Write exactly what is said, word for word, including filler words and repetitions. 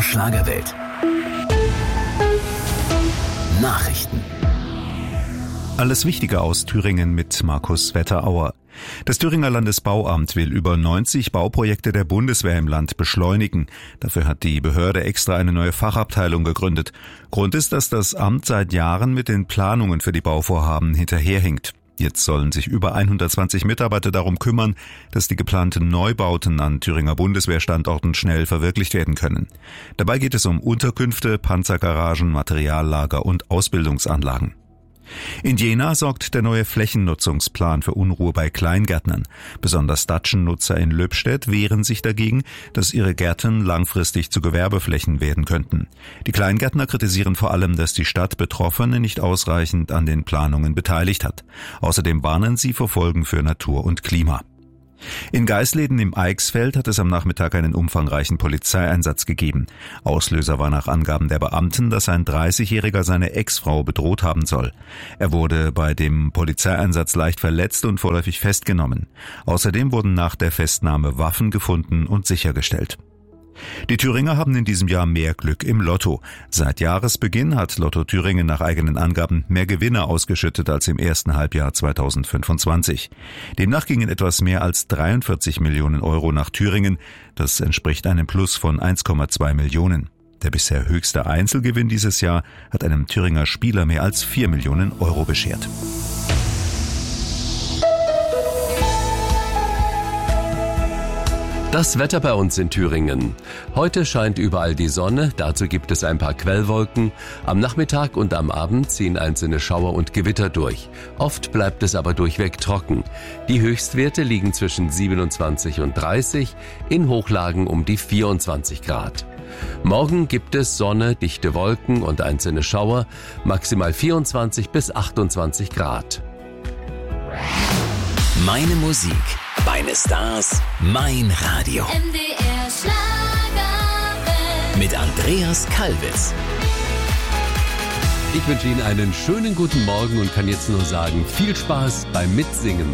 Thüringer Schlagerwelt. Nachrichten. Alles Wichtige aus Thüringen mit Markus Wetterauer. Das Thüringer Landesbauamt will über neunzig Bauprojekte der Bundeswehr im Land beschleunigen. Dafür hat die Behörde extra eine neue Fachabteilung gegründet. Grund ist, dass das Amt seit Jahren mit den Planungen für die Bauvorhaben hinterherhinkt. Jetzt sollen sich über hundertzwanzig Mitarbeiter darum kümmern, dass die geplanten Neubauten an Thüringer Bundeswehrstandorten schnell verwirklicht werden können. Dabei geht es um Unterkünfte, Panzergaragen, Materiallager und Ausbildungsanlagen. In Jena sorgt der neue Flächennutzungsplan für Unruhe bei Kleingärtnern. Besonders Datschennutzer in Löbstedt wehren sich dagegen, dass ihre Gärten langfristig zu Gewerbeflächen werden könnten. Die Kleingärtner kritisieren vor allem, dass die Stadt Betroffene nicht ausreichend an den Planungen beteiligt hat. Außerdem warnen sie vor Folgen für Natur und Klima. In Geisleden im Eichsfeld hat es am Nachmittag einen umfangreichen Polizeieinsatz gegeben. Auslöser war nach Angaben der Beamten, dass ein dreißigjähriger seine Ex-Frau bedroht haben soll. Er wurde bei dem Polizeieinsatz leicht verletzt und vorläufig festgenommen. Außerdem wurden nach der Festnahme Waffen gefunden und sichergestellt. Die Thüringer haben in diesem Jahr mehr Glück im Lotto. Seit Jahresbeginn hat Lotto Thüringen nach eigenen Angaben mehr Gewinne ausgeschüttet als im ersten Halbjahr zweitausendfünfundzwanzig. Demnach gingen etwas mehr als dreiundvierzig Millionen Euro nach Thüringen. Das entspricht einem Plus von eins Komma zwei Millionen. Der bisher höchste Einzelgewinn dieses Jahr hat einem Thüringer Spieler mehr als vier Millionen Euro beschert. Das Wetter bei uns in Thüringen. Heute scheint überall die Sonne, dazu gibt es ein paar Quellwolken. Am Nachmittag und am Abend ziehen einzelne Schauer und Gewitter durch. Oft bleibt es aber durchweg trocken. Die Höchstwerte liegen zwischen siebenundzwanzig und dreißig, in Hochlagen um die vierundzwanzig Grad. Morgen gibt es Sonne, dichte Wolken und einzelne Schauer, maximal vierundzwanzig bis achtundzwanzig Grad. Meine Musik, meine Stars, mein Radio. M D R Schlagerwelt. Mit Andreas Kalbitz. Ich wünsche Ihnen einen schönen guten Morgen und kann jetzt nur sagen, viel Spaß beim Mitsingen.